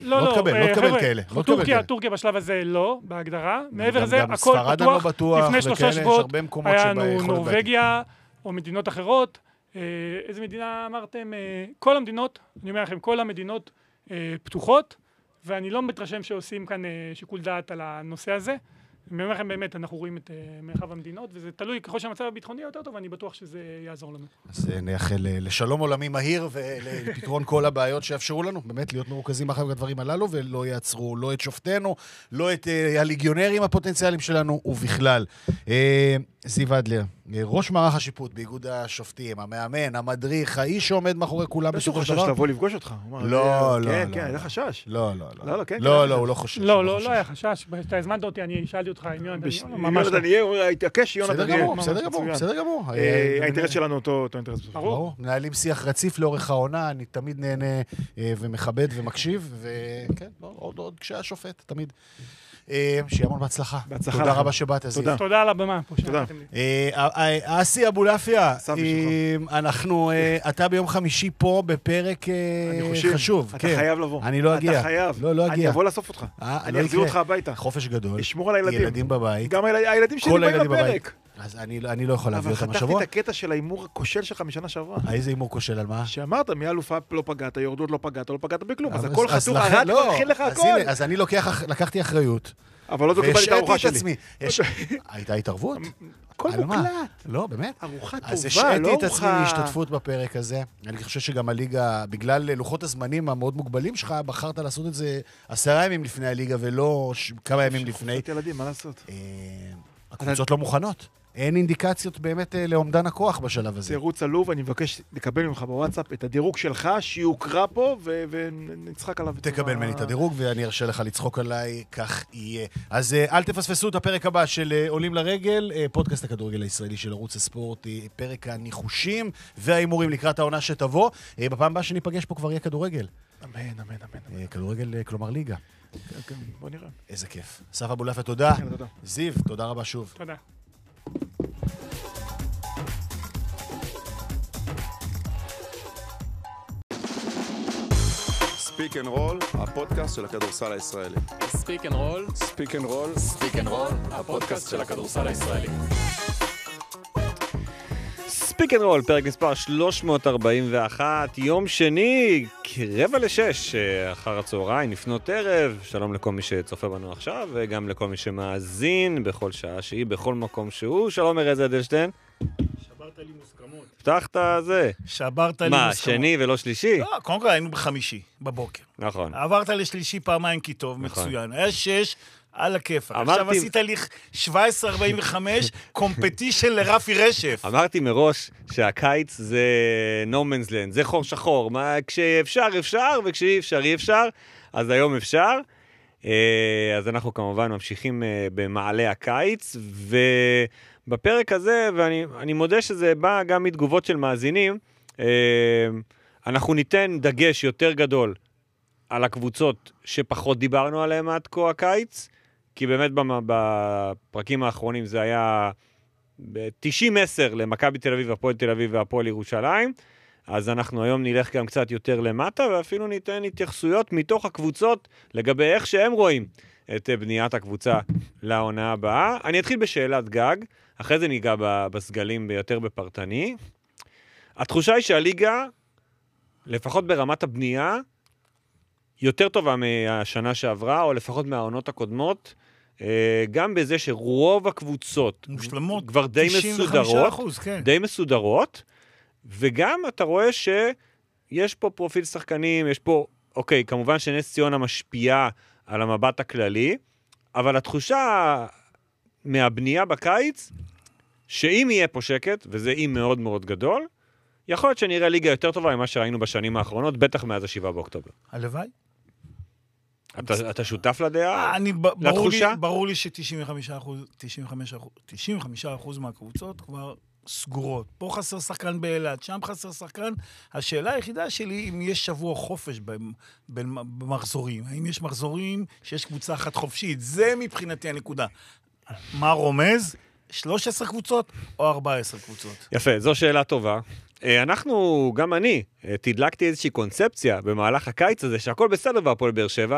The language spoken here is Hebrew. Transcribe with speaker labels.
Speaker 1: לא תקבל כאלה.
Speaker 2: טורקיה בשלב הזה לא, בהגדרה. מעבר לזה, הכל
Speaker 1: פתוח.
Speaker 2: לפני 3 שבועות היה לנו נורווגיה, או מדינות אחרות. איזה מדינה אמרתם? כל המדינות, אני אומר לכם, כל המדינות פתוחות, ואני לא מתרשם שעושים כאן שיקול דעת על הנושא הזה. אני אומר לכם באמת, אנחנו רואים את מרחב המדינות, וזה תלוי, ככל שהמצב הביטחוני יותר טוב, אני בטוח שזה יעזור לנו.
Speaker 1: אז נאחל לשלום עולמי מהיר, ולפתרון כל הבעיות שיאפשרו לנו, באמת להיות מרוכזים אחרי הדברים הללו, ולא יעצרו לא את שופטנו, לא את הליגיונרים הפוטנציאליים שלנו, ובכלל. זיו אדלר, ראש מערך השיפוט באיגוד השופטים, המאמן, המדריך, האיש שעומד מאחורי כולם
Speaker 3: בסופו של דבר. חשש לבוא לפגוש אותך.
Speaker 1: לא.
Speaker 3: כן, היה חשש.
Speaker 1: לא, הוא לא חושש.
Speaker 2: לא היה חשש. אתה הזמנת אותי, אני שאלתי אותך עם יונתן.
Speaker 3: ממש לא. התעקש יונתן.
Speaker 1: בסדר גמור.
Speaker 3: האינטרס שלנו אותו אינטרס.
Speaker 1: ברור. מנהלים שיח רציף לאורך העונה, אני תמיד נהנה ומכבד ומקשיב, וכן, עוד כשהיה שופט, תמיד. שיהיה המון בהצלחה. תודה רבה שבאת, זיו.
Speaker 2: תודה על הבמה.
Speaker 1: אסי אבולעפיה, אתה ביום חמישי פה בפרק חשוב.
Speaker 3: אתה חייב לבוא.
Speaker 1: אני לא אגיע.
Speaker 3: אתה חייב. אני אבוא לאסוף אותך. אני אחזיר אותך הביתה.
Speaker 1: חופש גדול.
Speaker 3: אשמור על הילדים.
Speaker 1: ילדים בבית.
Speaker 3: גם הילדים שלי באים לפרק.
Speaker 1: אז אני לא יכול להביא אותם השבוע.
Speaker 3: אבל חתכתי את הקטע של האימור הכושל שלך משנה שעברה.
Speaker 1: איזה אימור כושל על מה?
Speaker 3: שאמרת, מאלופה לא פגעת, יורדות לא פגעת בכלום. אז הכל חתוך, הכין לך הכל.
Speaker 1: אז אני לקחתי אחריות.
Speaker 3: אבל לא קיבלתי את הארוחה שלי.
Speaker 1: הייתה התערבות?
Speaker 3: הכל מוקלט.
Speaker 1: לא, באמת?
Speaker 3: ארוחה טובה, לא ארוחה.
Speaker 1: אז השעתי את עצמי להשתתפות בפרק הזה. אני חושב שגם הליגה, בגלל לוחות הזמנים המאוד מוגבלים שלך, בחרת לעשות את זה 10 ימים לפני הליגה, ולא כמה ימים לפני.
Speaker 3: חופשת ילדים, מה לעשות?
Speaker 1: הקבוצות לא מוכנות. אין אינדיקציות באמת לעומדן הכוח בשלב הזה.
Speaker 3: תירוץ עלוב, אני מבקש לקבל ממך בוואטסאפ את הדירוג שלך, שיוקרא פה, ונצחק עליו.
Speaker 1: תקבל ממני את הדירוג, ואני ארשה לך לצחוק עליי, כך יהיה. אז אל תפספסו את הפרק הבא של עולים לרגל, פודקאסט הכדורגל הישראלי של ערוץ הספורט, פרק הניחושים והאימורים לקראת העונה שתבוא. בפעם הבאה שניפגש פה כבר יהיה כדורגל.
Speaker 3: אמן.
Speaker 1: כדורגל, כלומר ליגה.
Speaker 3: בוא נראה.
Speaker 1: איזה כיף. אסף אבולעפיה, תודה. זיו, תודה רבה שוב.
Speaker 2: תודה.
Speaker 4: ספיק אנד רול, הפודקאסט של הכדורסל הישראלי.
Speaker 5: ספיק אנד רול, הפודקאסט של הכדורסל הישראלי.
Speaker 6: ספיק אנד רול, פרק מספר 341, יום שני, 5:45 אחר הצהריים, לפנות ערב. שלום לכל מי שצופה בנו עכשיו, וגם לכל מי שמאזין בכל שעה שהיא, בכל מקום שהוא. שלום ארז אדלשטיין.
Speaker 7: שברת לי מוסכמות.
Speaker 6: פתחת זה.
Speaker 7: שברת לי מוסכמות.
Speaker 6: מה, שני ולא שלישי?
Speaker 7: לא, קודם כל היינו בחמישי, בבוקר.
Speaker 6: נכון.
Speaker 7: עברת לשלישי פעמיים כי טוב, מצוין. היה 6, על הכיף. עכשיו עשית לי 17:45, קומפטישן לרפי רשף.
Speaker 6: אמרתי מראש שהקיץ זה no man's land, זה חור שחור. כשאפשר, אפשר, וכשאי אפשר, אי אפשר. אז היום אפשר. אז אנחנו כמובן ממשיכים במעלה הקיץ, ובפרק הזה, ואני מודה שזה בא גם מתגובות של מאזינים, אנחנו ניתן דגש יותר גדול על הקבוצות שפחות דיברנו עליהן עד כה הקיץ, כי באמת בפרקים האחרונים זה היה 90-10 למכבי תל אביב, הפועל תל אביב והפועל ירושלים, אז אנחנו היום נלך גם קצת יותר למטה, ואפילו ניתן התייחסויות מתוך הקבוצות לגבי איך שהם רואים את בניית הקבוצה לעונה הבאה. אני אתחיל בשאלת גג, אחרי זה ניגע בסגלים ביותר בפרטני. התחושה היא שהליגה, לפחות ברמת הבנייה, יותר טובה מהשנה שעברה, או לפחות מהעונות הקודמות, גם בזה שרוב הקבוצות
Speaker 7: מושלמות,
Speaker 6: כבר די מסודרות,
Speaker 7: 95%, כן.
Speaker 6: די מסודרות, וגם אתה רואה שיש פה פרופיל שחקנים, יש פה, אוקיי, כמובן שנס ציונה משפיעה על המבט הכללי, אבל התחושה מהבנייה בקיץ, שאם יהיה פה שקט, וזה אי מאוד מאוד גדול, יכול להיות שנראה ליגה יותר טובה ממה שראינו בשנים האחרונות, בטח מאז 7 באוקטובר.
Speaker 7: הלוואי.
Speaker 6: אתה שותף לדעה? לתחושה?
Speaker 7: ברור לי ש-95% מהקבוצות כבר סגורות. פה חסר שחקן באילת, שם חסר שחקן. השאלה היחידה שלי, אם יש שבוע חופש במחזורים. האם יש מחזורים שיש קבוצה אחת חופשית? זה מבחינתי הנקודה. מה רומז? 13 קבוצות או 14 קבוצות?
Speaker 6: יפה, זו שאלה טובה. אנחנו, גם אני, תדלקתי איזושהי קונספציה במהלך הקיץ הזה, שהכל בסדר בהפועל באר שבע,